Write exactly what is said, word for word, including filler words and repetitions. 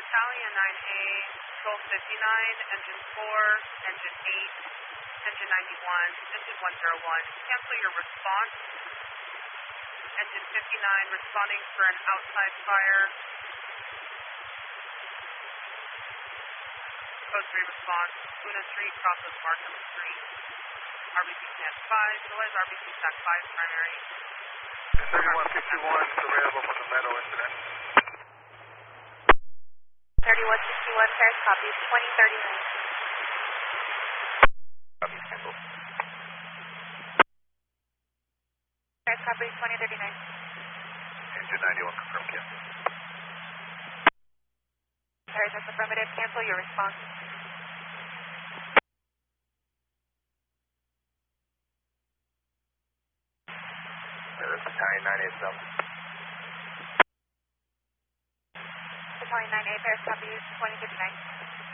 Battalion nine A, Control fifty-nine, Engine four, Engine eight, Engine ninety-one, Engine one oh one. Cancel your response. Engine fifty-nine responding for an outside fire. Code three response. Una Street crosses Markham Street. R B C stand five. Delay R B C stack five primary. thirty-one fifty-one is available for the metal incident. thirty-one sixty-one, Paris copies, twenty thirty-nine. Copy, cancel. Paris copies, twenty thirty-nine. Engine ninety-one, confirm cancel. Paris, that's affirmative, cancel your response. Paris, Battalion nine A itself. Battalion nine A, Paris copies, twenty fifty-nine.